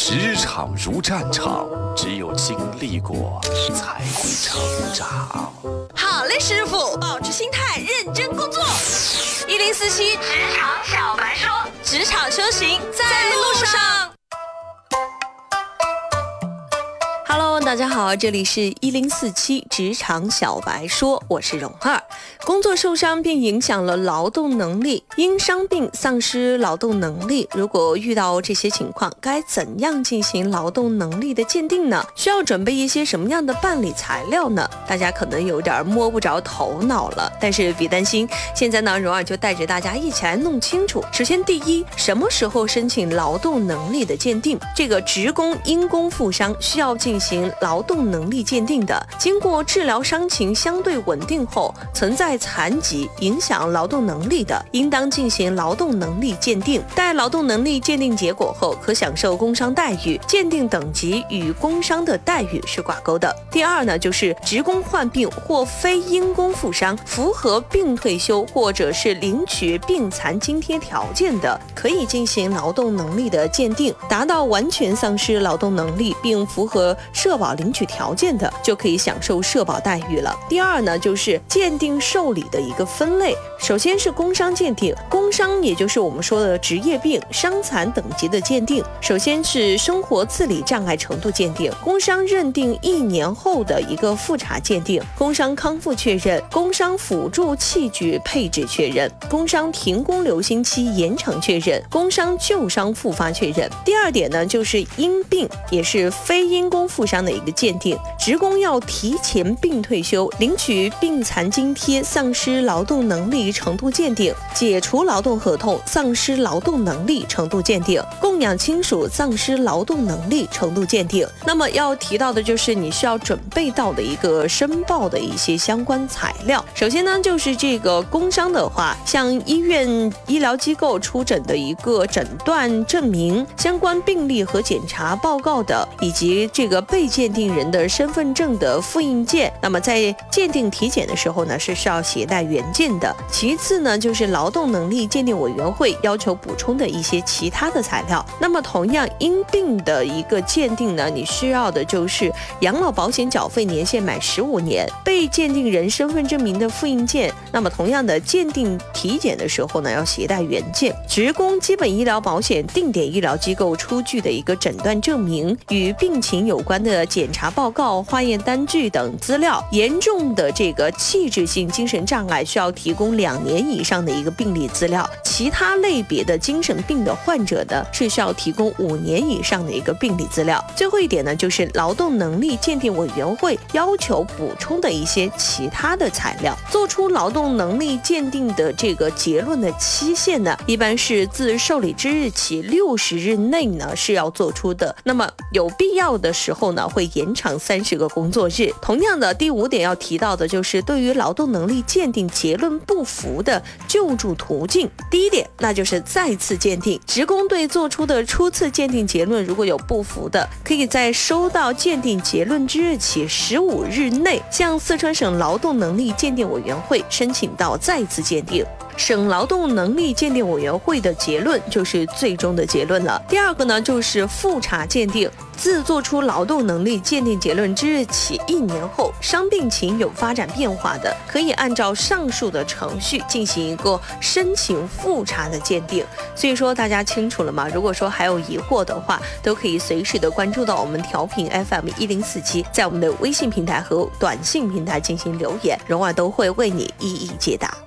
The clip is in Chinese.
职场如战场，只有经历过才会成长。 好嘞，师傅，保持心态，认真工作。1047职场小白说，职场修行在路上。Hello， 大家好，这里是1047职场小白说，我是蓉儿。工作受伤并影响了劳动能力，因伤病丧失劳动能力，如果遇到这些情况，该怎样进行劳动能力的鉴定呢？需要准备一些什么样的办理材料呢？大家可能有点摸不着头脑了，但是别担心，现在呢，蓉儿就带着大家一起来弄清楚。首先，第一，什么时候申请劳动能力的鉴定？这个职工因公负伤需要进行劳动能力鉴定的，经过治疗伤情相对稳定后，存在残疾影响劳动能力的，应当进行劳动能力鉴定。待劳动能力鉴定结果后，可享受工伤待遇，鉴定等级与工伤的待遇是挂钩的。第二呢，就是职工患病或非因公负伤，符合病退休或者是领取病残津贴条件的，可以进行劳动能力的鉴定。达到完全丧失劳动能力并符合社保领取条件的，就可以享受社保待遇了。第二呢，就是鉴定受理的一个分类。首先是工伤鉴定，工伤也就是我们说的职业病、伤残等级的鉴定。首先是生活自理障碍程度鉴定，工伤认定1年后的一个复查鉴定，工伤康复确认，工伤辅助器具配置确认，工伤停工留薪期延长确认，工伤旧伤复发确认。第二点呢，就是因病也是非因公负伤的一个鉴定，职工要提前病退休，领取病残津贴，丧失劳动能力程度鉴定，解除劳动合同，丧失劳动能力程度鉴定，供养亲属丧失劳动能力程度鉴定。那么要提到的就是你需要准备到的一个申报的一些相关材料。首先呢，就是这个工伤的话，像医院医疗机构出诊的一个诊断证明、相关病历和检查报告的，以及这个被鉴定人的身份证的复印件。那么在鉴定体检的时候呢，是需要携带原件的。其次呢，就是劳动能力鉴定委员会要求补充的一些其他的材料。那么同样因病的一个鉴定呢，你需要的就是养老保险缴费年限满15年，被鉴定人身份证明的复印件。那么同样的鉴定体检的时候呢，要携带原件。职工基本医疗保险定点医疗机构出具的一个诊断证明，与病情有关的检查报告、化验单据等资料。严重的这个器质性精神障碍需要提供2年以上的一个病历资料，其他类别的精神病的患者呢，是需要提供5年以上的一个病历资料。最后一点呢，就是劳动能力鉴定委员会要求补充的一些其他的材料。做出劳动能力鉴定的这个结论的期限呢，一般是自受理之日起60日内呢是要做出的。那么有必要的时候呢，会延长30个工作日。同样的，第5点要提到的就是对于劳动能力鉴定结论不服的救助途径。第一点，那就是再次鉴定。职工对做出的初次鉴定结论如果有不服的，可以在收到鉴定结论之日起15日内，向四川省劳动能力鉴定委员会申请到再次鉴定。省劳动能力鉴定委员会的结论就是最终的结论了。第二个呢，就是复查鉴定。自做出劳动能力鉴定结论之日起1年后，伤病情有发展变化的，可以按照上述的程序进行一个申请复查的鉴定。所以说大家清楚了吗？如果说还有疑惑的话，都可以随时的关注到我们调频 FM 1047，在我们的微信平台和短信平台进行留言，蓉儿都会为你一一解答。